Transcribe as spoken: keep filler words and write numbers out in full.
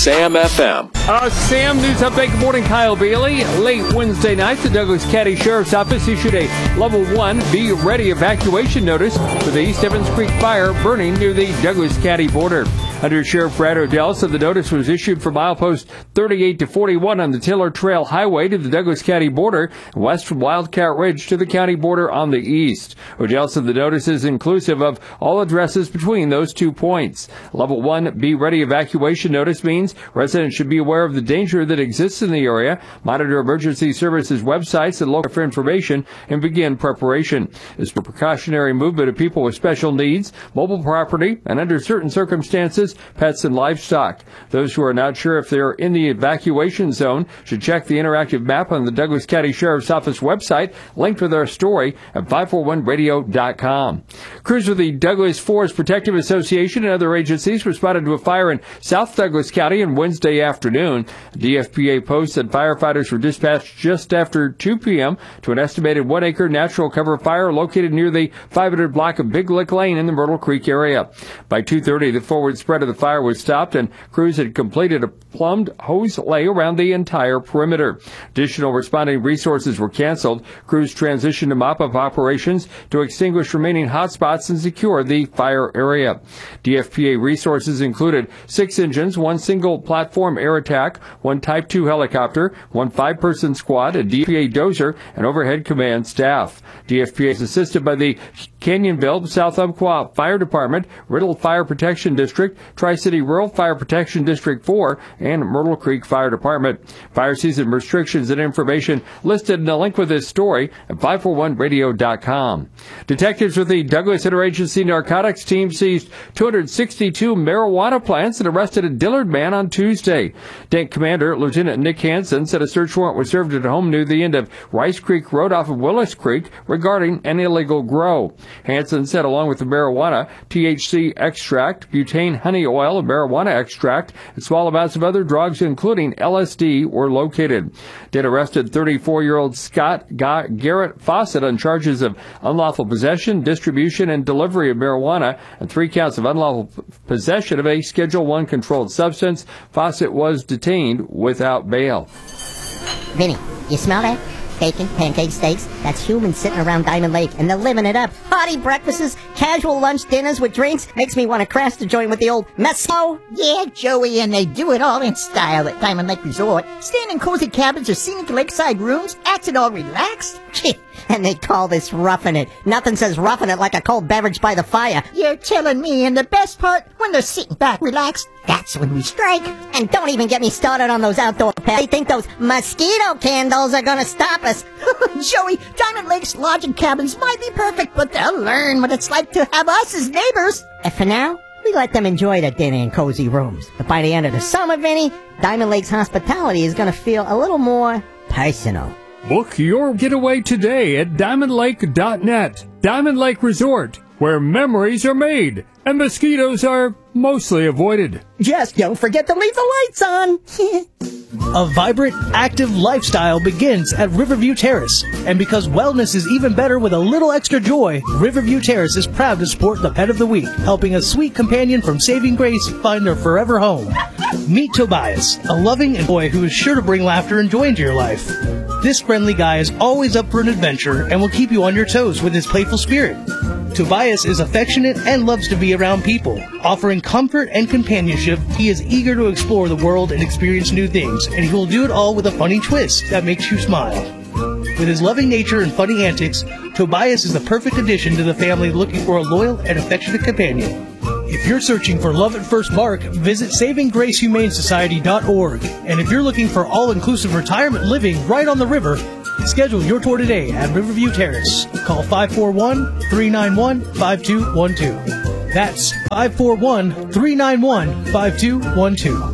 Sam F M. Uh, Sam, news update. Good morning, Kyle Bailey. Late Wednesday night, the Douglas County Sheriff's Office issued a level one be ready evacuation notice for the East Evans Creek fire burning near the Douglas County border. Under Sheriff Brad Odell said the notice was issued for milepost thirty-eight to forty-one on the Tiller Trail Highway to the Douglas County border, west from Wildcat Ridge to the county border on the east. Odell said the notice is inclusive of all addresses between those two points. Level one be ready evacuation notice means residents should be aware of the danger that exists in the area, monitor emergency services websites and local for information, and begin preparation. This is a precautionary movement of people with special needs, mobile property, and under certain circumstances, pets and livestock. Those who are not sure if they're in the evacuation zone should check the interactive map on the Douglas County Sheriff's Office website, linked with our story at five four one radio dot com. Crews with the Douglas Forest Protective Association and other agencies responded to a fire in South Douglas County on Wednesday afternoon. A D F P A post said firefighters were dispatched just after two p.m. to an estimated one-acre natural cover fire located near the five hundred block of Big Lick Lane in the Myrtle Creek area. By two thirty, the forward spread of the fire was stopped, and crews had completed a plumbed hose lay around the entire perimeter. Additional responding resources were canceled. Crews transitioned to mop-up operations to extinguish remaining hotspots and secure the fire area. D F P A resources included six engines, one single platform air attack, one Type two helicopter, one five-person squad, a D F P A dozer, and overhead command staff. D F P A is assisted by the Canyonville, South Umpqua Fire Department, Riddle Fire Protection District, Tri-City Rural Fire Protection District four, and Myrtle Creek Fire Department. Fire season restrictions and information listed in a link with this story at five four one radio dot com. Detectives with the Douglas Interagency Narcotics Team seized two hundred sixty-two marijuana plants and arrested a Dillard man on Tuesday. Tank Commander Lieutenant Nick Hansen said a search warrant was served at a home near the end of Rice Creek Road off of Willis Creek regarding an illegal grow. Hansen said along with the marijuana, T H C extract, butane honey oil, and marijuana extract, and small amounts of other drugs, including L S D, were located. Did arrested thirty-four-year-old Scott Ga- Garrett Fawcett on charges of unlawful possession, distribution, and delivery of marijuana, and three counts of unlawful possession of a Schedule one controlled substance. Fawcett was detained without bail. Vinny, you smell that? Bacon, pancakes, steaks. That's humans sitting around Diamond Lake, and they're living it up. Hearty breakfasts, casual lunch dinners with drinks. Makes me want to crash the joint with the old meso. Yeah, Joey, and they do it all in style at Diamond Lake Resort. Staying in cozy cabins or scenic lakeside rooms, acting all relaxed. And they call this roughing it. Nothing says roughing it like a cold beverage by the fire. You're telling me, and the best part, when they're sitting back relaxed, that's when we strike. And don't even get me started on those outdoor pets. They think those mosquito candles are gonna stop us. Joey, Diamond Lake's lodging cabins might be perfect, but they'll learn what it's like to have us as neighbors. And for now, we let them enjoy the dinner in cozy rooms. But by the end of the summer, Vinny, Diamond Lake's hospitality is gonna feel a little more personal. Book your getaway today at diamond lake dot net. Diamond Lake Resort, where memories are made and mosquitoes are mostly avoided. Just don't forget to leave the lights on. A vibrant, active lifestyle begins at Riverview Terrace. And because wellness is even better with a little extra joy, Riverview Terrace is proud to support the Pet of the Week, helping a sweet companion from Saving Grace find their forever home. Meet Tobias, a loving boy who is sure to bring laughter and joy into your life. This friendly guy is always up for an adventure and will keep you on your toes with his playful spirit. Tobias is affectionate and loves to be around people. Offering comfort and companionship, he is eager to explore the world and experience new things, and he will do it all with a funny twist that makes you smile. With his loving nature and funny antics, Tobias is the perfect addition to the family looking for a loyal and affectionate companion. If you're searching for love at first mark, visit saving grace humane society dot org. And if you're looking for all-inclusive retirement living right on the river, schedule your tour today at Riverview Terrace. Call five four one, three nine one, five two one two. That's five four one, three nine one, five two one two.